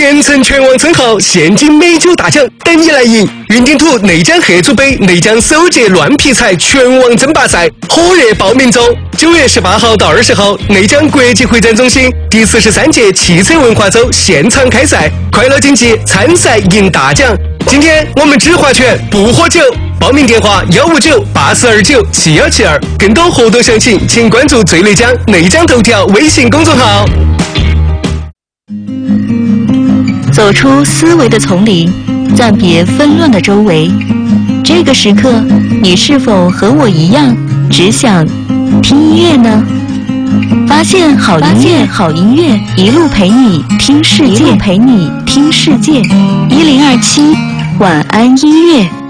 连城全网称号，现金美酒大奖等你来赢！云顶土内江黑猪杯内江首届乱劈柴全网争霸赛火热报名中，9月18号到20号，内江国际会展中心第43届汽车文化周现场开赛，快乐竞技，参赛赢大奖。今天我们只划拳不喝酒，报名电话159-8429-7172，更多活动详情请关注最内江内江头条微信公众号。 走出思维的丛林，暂别纷乱的周围。这个时刻，你是否和我一样，只想听音乐呢？发现好音乐，一路陪你听世界，1027晚安音乐。